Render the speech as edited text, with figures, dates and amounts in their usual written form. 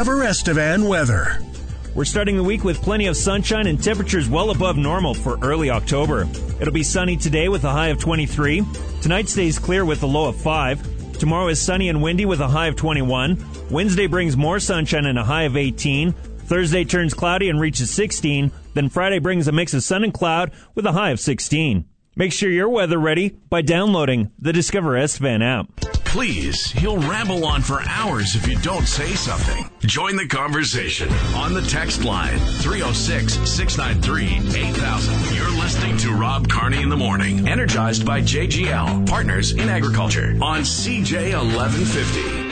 Estevan weather. We're starting the week with plenty of sunshine and temperatures well above normal for early October. It'll be sunny today with a high of 23. Tonight stays clear with a low of 5. Tomorrow is sunny and windy with a high of 21. Wednesday brings more sunshine and a high of 18. Thursday turns cloudy and reaches 16. Then Friday brings a mix of sun and cloud with a high of 16. Make sure you're weather ready by downloading the Discover Estevan app. Please, he'll ramble on for hours if you don't say something. Join the conversation on the text line 306-693-8000. You're listening to Rob Carney in the Morning, energized by JGL, Partners in Agriculture, on CJ 1150.